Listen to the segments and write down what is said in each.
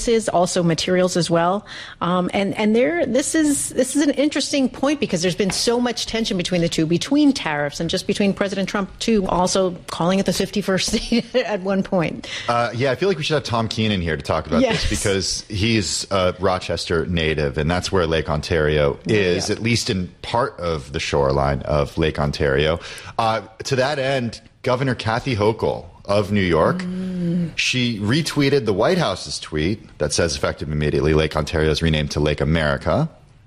also materials as well. This is an interesting point because there's been so much tension between the two, between tariffs and just between President Trump, too, also calling it the 51st state at one point. I feel like we should have Tom Keenan here to talk about this because he's a Rochester native, and that's where Lake Ontario is, at least in part of the shoreline of Lake Ontario. To that end, Governor Kathy Hochul of New York, she retweeted the White House's tweet that says, effective immediately, Lake Ontario is renamed to Lake America.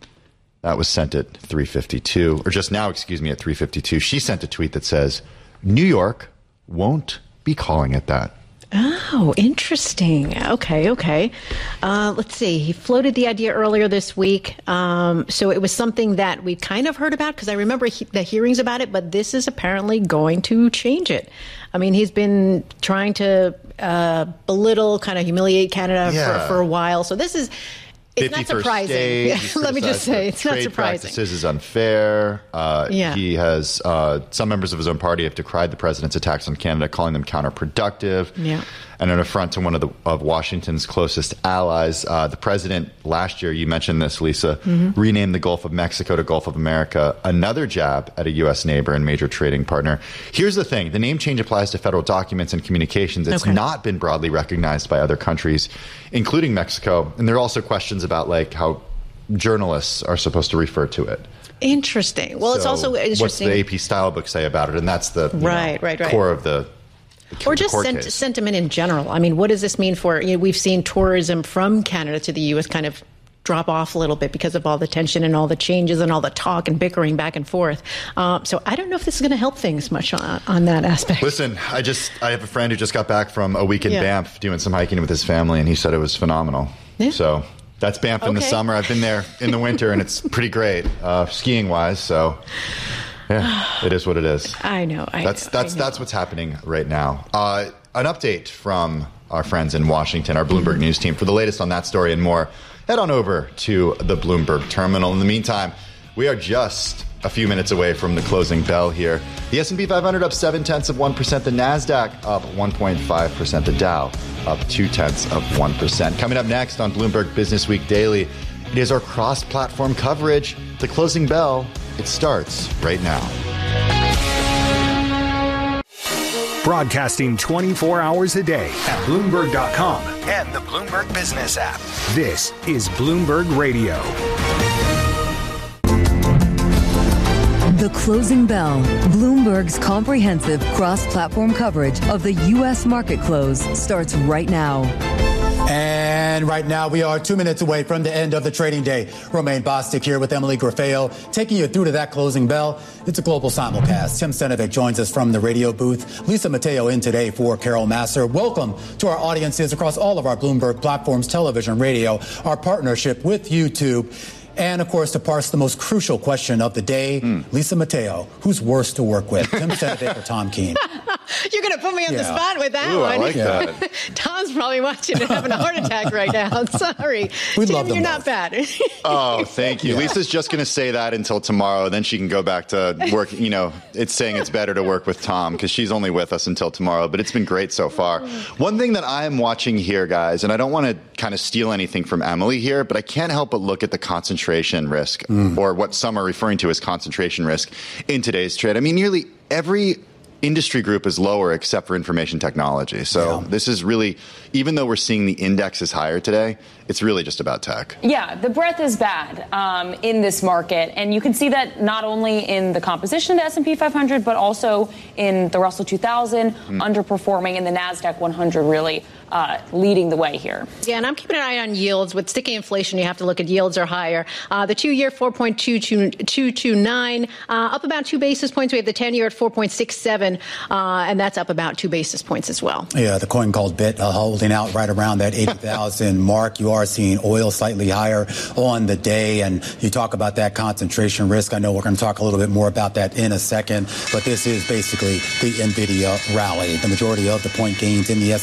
That was sent at 3:52, or just now, excuse me, at 3:52. She sent a tweet that says, New York won't be calling it that. Oh, interesting. Okay. Let's see. He floated the idea earlier this week. So it was something that we kind of heard about because I remember the hearings about it, but this is apparently going to change it. I mean, he's been trying to belittle, kind of humiliate Canada for a while. So this is... It's not surprising. Let me just say, it's not surprising. Trade practices is unfair. He has, some members of his own party have decried the president's attacks on Canada, calling them counterproductive. Yeah. And an affront to one of Washington's closest allies. The president last year, you mentioned this, Lisa, renamed the Gulf of Mexico to Gulf of America, another jab at a U.S. neighbor and major trading partner. Here's the thing. The name change applies to federal documents and communications. It's not been broadly recognized by other countries, including Mexico. And there are also questions about like how journalists are supposed to refer to it. Interesting. Well, it's also interesting. What's the AP style book say about it? And that's the right. core of the or just sentiment in general. I mean, what does this mean for, we've seen tourism from Canada to the U.S. kind of drop off a little bit because of all the tension and all the changes and all the talk and bickering back and forth. So I don't know if this is going to help things much on that aspect. Listen, I have a friend who just got back from a week in Banff doing some hiking with his family, and he said it was phenomenal. Yeah. So that's Banff in the summer. I've been there in the winter, and it's pretty great skiing-wise, so... Yeah, it is what it is. I know. That's what's happening right now. An update from our friends in Washington, our Bloomberg News team. For the latest on that story and more, head on over to the Bloomberg terminal. In the meantime, we are just a few minutes away from the closing bell here. The S&P 500 up 0.7%. The NASDAQ up 1.5%. The Dow up 0.2%. Coming up next on Bloomberg Business Week Daily, it is our cross-platform coverage. The closing bell. It starts right now. Broadcasting 24 hours a day at Bloomberg.com and the Bloomberg Business app. This is Bloomberg Radio. The Closing Bell, Bloomberg's comprehensive cross-platform coverage of the U.S. market close starts right now. And right now, we are 2 minutes away from the end of the trading day. Romaine Bostick here with Emily Grafeo, taking you through to that closing bell. It's a global simulcast. Tim Senovic joins us from the radio booth. Lisa Mateo in today for Carol Masser. Welcome to our audiences across all of our Bloomberg platforms, television, radio, our partnership with YouTube. And, of course, to parse the most crucial question of the day, Lisa Mateo, who's worse to work with, Tim Senovic or Tom Keene? You're going to put me on the spot with that one. I like that. Tom's probably watching and having a heart attack right now. I'm sorry. We Tim, love them you're both. Not bad. Oh, thank you. Lisa's just going to say that until tomorrow. Then she can go back to work. It's saying it's better to work with Tom because she's only with us until tomorrow. But it's been great so far. One thing that I am watching here, guys, and I don't want to kind of steal anything from Emily here, but I can't help but look at the concentration risk or what some are referring to as concentration risk in today's trade. I mean, nearly every industry group is lower except for information technology. So this is really, even though we're seeing the index is higher today, it's really just about tech. Yeah, the breadth is bad in this market. And you can see that not only in the composition of the S&P 500, but also in the Russell 2000 underperforming and the NASDAQ 100 really leading the way here. Yeah, and I'm keeping an eye on yields. With sticky inflation, you have to look at yields are higher. The 2-year, 4.229, up about 2 basis points. We have the 10-year at 4.67, and that's up about 2 basis points as well. Yeah, the coin called BIT holding out right around that 80,000 mark. You are seeing oil slightly higher on the day, and you talk about that concentration risk. I know we're going to talk a little bit more about that in a second, but this is basically the NVIDIA rally. The majority of the point gains in the